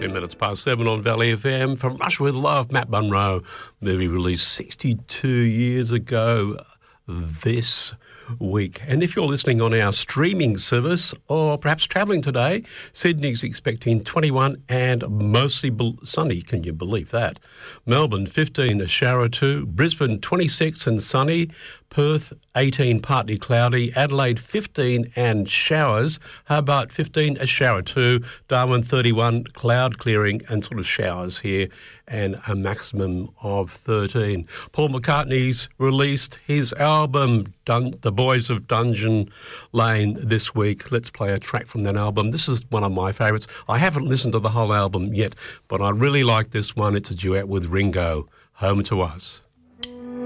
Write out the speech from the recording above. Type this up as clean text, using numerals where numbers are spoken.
10 minutes past 7 on Valley FM. From Russia with Love, Matt Monro. Movie released 62 years ago this week. And if you're listening on our streaming service or perhaps travelling today, Sydney's expecting 21 and mostly sunny. Can you believe that? Melbourne 15, a shower or two. Brisbane 26 and sunny. Perth 18, partly cloudy. Adelaide 15 and showers. Hobart 15, a shower or two. Darwin 31, cloud clearing and sort of showers here, and a maximum of 13. Paul McCartney's released his album, The Boys of Dungeon Lane, this week. Let's play a track from that album. This is one of my favourites. I haven't listened to the whole album yet, but I really like this one. It's a duet with Ringo, Home to Us.